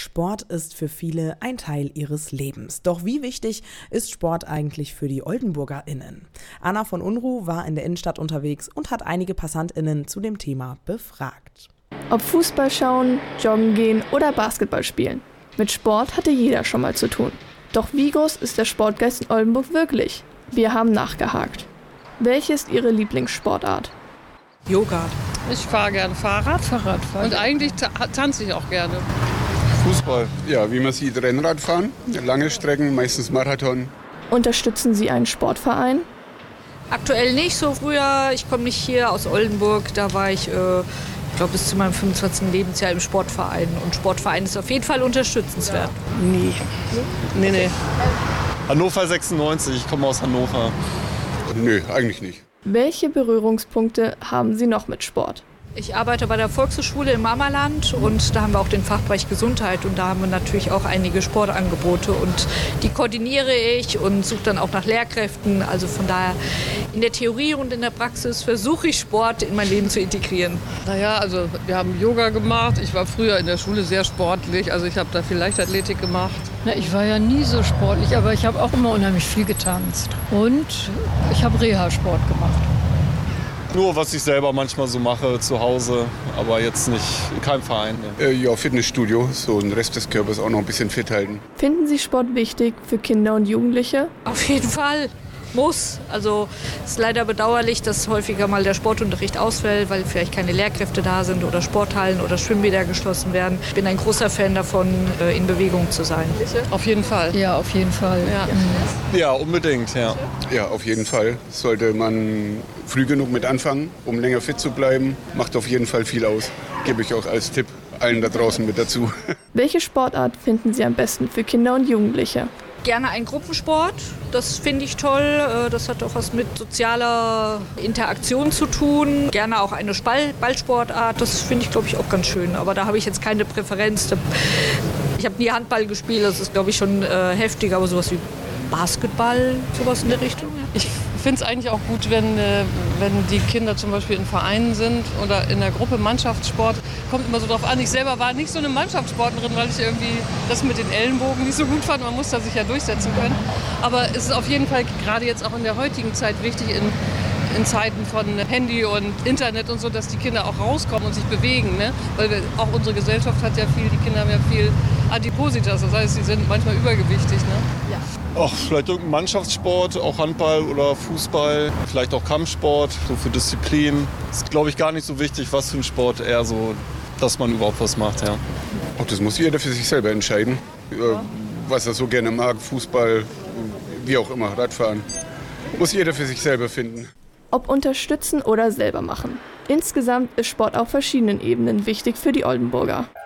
Sport ist für viele ein Teil ihres Lebens. Doch wie wichtig ist Sport eigentlich für die OldenburgerInnen? Anna von Unruh war in der Innenstadt unterwegs und hat einige PassantInnen zu dem Thema befragt. Ob Fußball schauen, joggen gehen oder Basketball spielen. Mit Sport hatte jeder schon mal zu tun. Doch wie groß ist der Sportgeist in Oldenburg wirklich? Wir haben nachgehakt. Welche ist Ihre Lieblingssportart? Yoga. Ich fahre gerne Fahrrad. Und eigentlich tanze ich auch gerne. Fußball. Ja, wie man sieht, Rennrad fahren, lange Strecken, meistens Marathon. Unterstützen Sie einen Sportverein? Aktuell nicht so früher. Ich komme nicht hier aus Oldenburg. Da war ich, bis zu meinem 25. Lebensjahr im Sportverein. Und Sportverein ist auf jeden Fall unterstützenswert. Nee. Hannover 96, ich komme aus Hannover. Nö, eigentlich nicht. Welche Berührungspunkte haben Sie noch mit Sport? Ich arbeite bei der Volkshochschule im Ammerland und da haben wir auch den Fachbereich Gesundheit und da haben wir natürlich auch einige Sportangebote und die koordiniere ich und suche dann auch nach Lehrkräften. Also von daher in der Theorie und in der Praxis versuche ich Sport in mein Leben zu integrieren. Naja, also wir haben Yoga gemacht. Ich war früher in der Schule sehr sportlich, also ich habe da viel Leichtathletik gemacht. Na, ich war ja nie so sportlich, aber ich habe auch immer unheimlich viel getanzt und ich habe Reha-Sport gemacht. Nur was ich selber manchmal so mache zu Hause, aber jetzt nicht in keinem Verein. Ne. Ja, Fitnessstudio, so den Rest des Körpers auch noch ein bisschen fit halten. Finden Sie Sport wichtig für Kinder und Jugendliche? Auf jeden Fall. Muss. Also es ist leider bedauerlich, dass häufiger mal der Sportunterricht ausfällt, weil vielleicht keine Lehrkräfte da sind oder Sporthallen oder Schwimmbäder geschlossen werden. Ich bin ein großer Fan davon, in Bewegung zu sein. Auf jeden Fall. Ja, auf jeden Fall. Ja, unbedingt, ja. Ja, auf jeden Fall. Sollte man früh genug mit anfangen, um länger fit zu bleiben. Macht auf jeden Fall viel aus. Gebe ich auch als Tipp allen da draußen mit dazu. Welche Sportart finden Sie am besten für Kinder und Jugendliche? Gerne ein Gruppensport, das finde ich toll. Das hat auch was mit sozialer Interaktion zu tun. Gerne auch eine Ballsportart, das finde ich, glaube ich, auch ganz schön. Aber da habe ich jetzt keine Präferenz. Ich habe nie Handball gespielt, das ist, glaube ich, schon heftig. Aber sowas wie Basketball, sowas in der Richtung. Ja. Ich finde es eigentlich auch gut, wenn die Kinder zum Beispiel in Vereinen sind oder in der Gruppe Mannschaftssport. Kommt immer so drauf an. Ich selber war nicht so eine Mannschaftssportlerin, weil ich irgendwie das mit den Ellenbogen nicht so gut fand. Man muss da sich ja durchsetzen können. Aber es ist auf jeden Fall gerade jetzt auch in der heutigen Zeit wichtig, in Zeiten von Handy und Internet und so, dass die Kinder auch rauskommen und sich bewegen. Ne? Weil auch unsere Gesellschaft hat ja viel, die Kinder haben ja viel Adipositas. Das heißt, sie sind manchmal übergewichtig. Ne? Ja. Ach, vielleicht irgendein Mannschaftssport, auch Handball oder Fußball, vielleicht auch Kampfsport, so für Disziplin. Ist, glaube ich, gar nicht so wichtig, was für ein Sport, eher so, dass man überhaupt was macht, ja. Auch das muss jeder für sich selber entscheiden, was er so gerne mag, Fußball, wie auch immer, Radfahren. Muss jeder für sich selber finden. Ob unterstützen oder selber machen. Insgesamt ist Sport auf verschiedenen Ebenen wichtig für die Oldenburger.